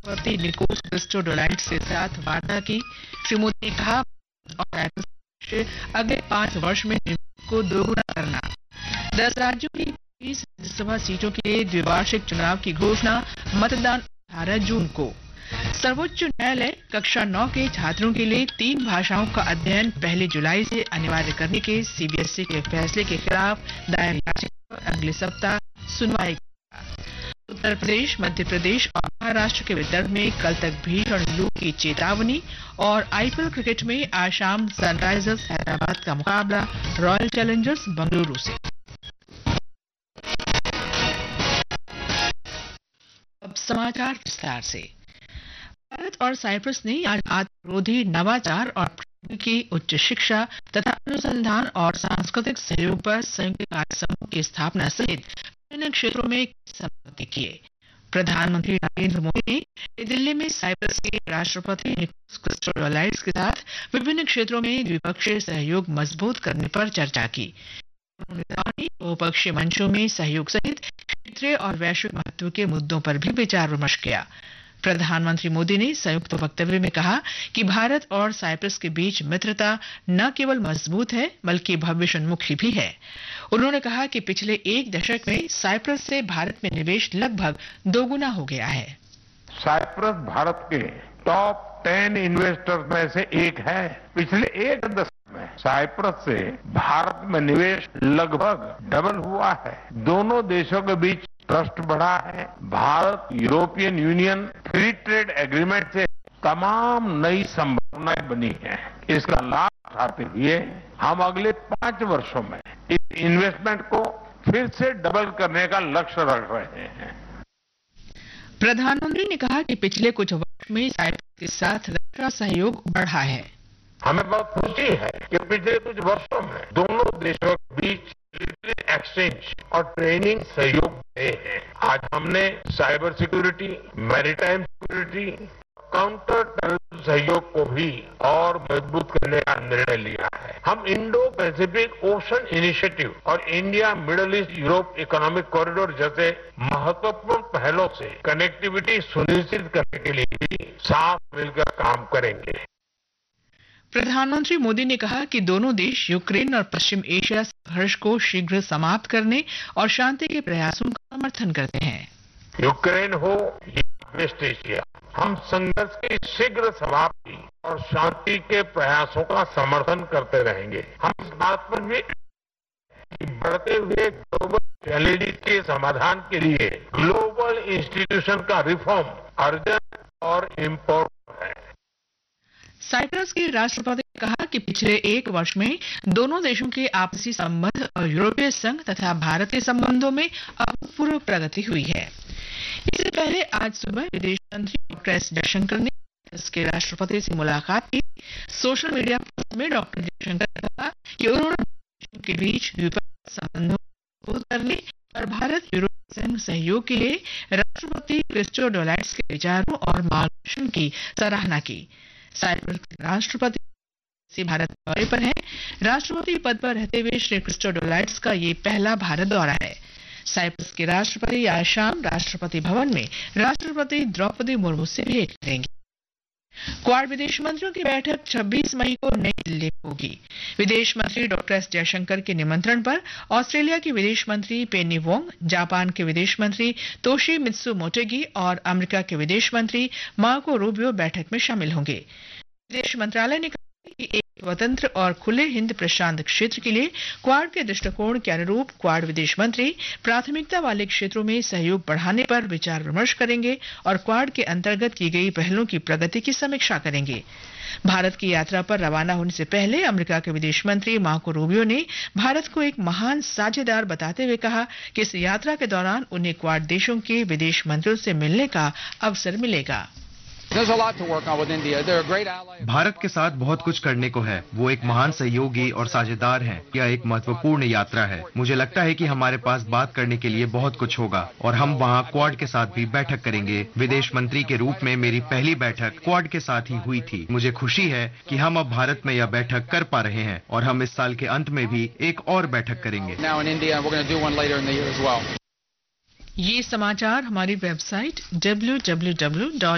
राष्ट्रपति निकोस क्रिस्टोडोलाइड्स के साथ वार्ता की। श्री मोदी ने कहा और अगले 5 वर्ष में निवेश को दोगुना करना। 10 राज्यों की 20 राज्यसभा सीटों के लिए द्विवार्षिक चुनाव की घोषणा। मतदान 18 जून को। सर्वोच्च न्यायालय कक्षा 9 के छात्रों के लिए 3 भाषाओं का अध्ययन 1 जुलाई से अनिवार्य करने के सीबीएसई के फैसले के खिलाफ दायर याचिका पर अगले सप्ताह सुनवाई करेगा। उत्तर प्रदेश, मध्य प्रदेश और महाराष्ट्र के विदर्भ में कल तक भीषण लू की चेतावनी। और आईपीएल क्रिकेट में आज शाम सनराइजर्स हैदराबाद का मुकाबला रॉयल चैलेंजर्स बेंगलुरु से। अब समाचार विस्तार से। भारत और साइप्रस ने आज आत्मरोधी नवाचार और प्रौद्योगिकी, उच्च शिक्षा तथा अनुसंधान और सांस्कृतिक सहयोग पर संयुक्त कार्य समूह की स्थापना सहित विभिन्न क्षेत्रों में समझौते किए। प्रधानमंत्री नरेंद्र मोदी ने नई दिल्ली में साइप्रस के राष्ट्रपति निकोस क्रिस्टोडोलाइड्स के साथ विभिन्न क्षेत्रों में द्विपक्षीय सहयोग मजबूत करने पर चर्चा की। उन्होंने बहुपक्षीय मंचों में सहयोग सहित क्षेत्रीय और वैश्विक महत्व के मुद्दों पर भी विचार विमर्श किया। प्रधानमंत्री मोदी ने संयुक्त वक्तव्य में कहा कि भारत और साइप्रस के बीच मित्रता न केवल मजबूत है बल्कि भविष्योन्मुखी भी है। उन्होंने कहा कि पिछले 1 दशक में साइप्रस से भारत में निवेश लगभग दोगुना हो गया है। साइप्रस भारत के टॉप 10 इन्वेस्टर्स में से एक है। पिछले 1 दशक में साइप्रस से भारत में निवेश लगभग डबल हुआ है। दोनों देशों के बीच ट्रस्ट बढ़ा है। Bharat European union free trade agreement से तमाम नई संभावनाएं बनी हैं। इसका लाभ उठाते हुए हम अगले 5 वर्षों में इस इन्वेस्टमेंट को फिर से डबल करने का लक्ष्य रख रहे हैं। प्रधानमंत्री ने कहा कि पिछले कुछ वर्ष में साइप्रस के साथ रक्षा सहयोग बढ़ा है। हमें बहुत खुशी है कि पिछले कुछ वर्षों में दोनों देशों के बीच एक्सचेंज और ट्रेनिंग सहयोग बढ़े हैं। आज हमने cyber security, maritime security, counter terrorism सहयोग को भी और मजबूत करने का निर्णय लिया है। हम इंडो पैसिफिक ओशन इनिशिएटिव और India middle east Europe economic corridor जैसे महत्वपूर्ण पहलों से कनेक्टिविटी सुनिश्चित करने के लिए भी साथ मिलकर काम करेंगे। प्रधानमंत्री मोदी ने कहा कि दोनों देश यूक्रेन और पश्चिम एशिया संघर्ष को शीघ्र समाप्त करने और शांति के प्रयासों का समर्थन करते हैं। यूक्रेन हो या वेस्ट एशिया, हम संघर्ष की शीघ्र समाप्ति और शांति के प्रयासों का समर्थन करते रहेंगे। हम इस बात पर भी बढ़ते हुए ग्लोबल चैलेंज के समाधान के लिए ग्लोबल इंस्टीट्यूशन का रिफॉर्म अर्जेंट और इम्पोर्टेंट है। साइप्रस के राष्ट्रपति ने कहा कि पिछले 1 वर्ष में दोनों देशों के आपसी संबंध और यूरोपीय संघ तथा भारत के संबंधों में अभूतपूर्व प्रगति हुई है। इससे पहले आज सुबह विदेश मंत्री डॉक्टर एस जयशंकर ने साइप्रस के राष्ट्रपति से मुलाकात की। सोशल मीडिया पोस्ट में डॉक्टर जयशंकर ने कहा कि उन्होंने देशों के बीच द्विपक्षीय संबंधों को मजबूत करने और भारत यूरोपीय संघ सहयोग के लिए राष्ट्रपति क्रिस्टोडोलाइड्स के विचारों और मार्गदर्शन की सराहना की। साइप्रस के राष्ट्रपति से भारत दौरे पर हैं। राष्ट्रपति पद पर रहते हुए श्री क्रिस्टोडोलाइड्स का ये पहला भारत दौरा है। साइप्रस के राष्ट्रपति आज शाम राष्ट्रपति भवन में राष्ट्रपति द्रौपदी मुर्मू से भेंट करेंगे। क्वाड विदेश मंत्रियों की बैठक 26 मई को नई दिल्ली में होगी। विदेश मंत्री डॉक्टर एस जयशंकर के निमंत्रण पर ऑस्ट्रेलिया के विदेश मंत्री पेनी वोंग, जापान के विदेश मंत्री तोशिमित्सु मोटेगी और अमेरिका के विदेश मंत्री मार्को रूबियो बैठक में शामिल होंगे। विदेश मंत्रालय ने कहा कि एक स्वतंत्र और खुले हिंद प्रशांत क्षेत्र के लिए क्वाड के दृष्टिकोण के अनुरूप क्वाड विदेश मंत्री प्राथमिकता वाले क्षेत्रों में सहयोग बढ़ाने पर विचार विमर्श करेंगे और क्वाड के अंतर्गत की गई पहलों की प्रगति की समीक्षा करेंगे। भारत की यात्रा पर रवाना होने से पहले अमेरिका के विदेश मंत्री मार्को रूबियो ने भारत को एक महान साझेदार बताते हुए कहा कि इस यात्रा के दौरान उन्हें क्वाड देशों के विदेश मंत्रियों से मिलने का अवसर मिलेगा। भारत के साथ बहुत कुछ करने को है। वो एक महान सहयोगी और साझेदार हैं। यह एक महत्वपूर्ण यात्रा है। मुझे लगता है कि हमारे पास बात करने के लिए बहुत कुछ होगा और हम वहाँ क्वाड के साथ भी बैठक करेंगे। विदेश मंत्री के रूप में मेरी पहली बैठक क्वाड के साथ ही हुई थी। मुझे खुशी है कि हम अब भारत में यह बैठक कर पा रहे हैं और हम इस साल के अंत में भी एक और बैठक करेंगे। ये समाचार हमारी वेबसाइट www.